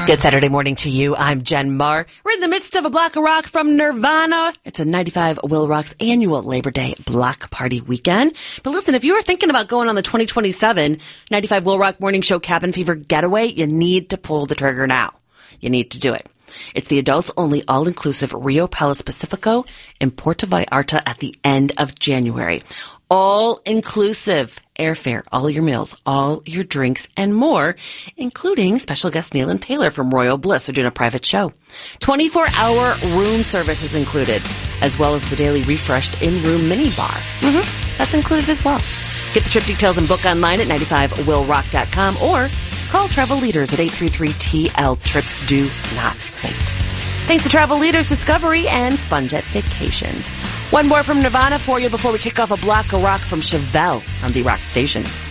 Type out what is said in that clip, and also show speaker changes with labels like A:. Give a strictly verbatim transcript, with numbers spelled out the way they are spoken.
A: Good Saturday morning to you. I'm Jen Marr. We're in the midst of a block of rock from Nirvana. It's a ninety-five Will Rock's annual Labor Day block party weekend. But listen, if you are thinking about going on the twenty twenty-seven ninety-five Will Rock Morning Show Cabin Fever getaway, you need to pull the trigger now. You need to do it. It's the adults-only all-inclusive Rio Palace Pacifico in Puerto Vallarta at the end of January. All-inclusive airfare, all your meals, all your drinks, and more, including special guest Neil and Taylor from Royal Bliss. They're doing a private show. twenty-four hour room service is included, as well as the daily refreshed in-room mini bar. Mm-hmm. That's included as well. Get the trip details and book online at ninety-five will rock dot com or call Travel Leaders at eight three three T L. Trips do not wait. Thanks to Travel Leaders, Discovery, and Funjet Vacations. One more from Nirvana for you before we kick off a block of rock from Chevelle on the Rock Station.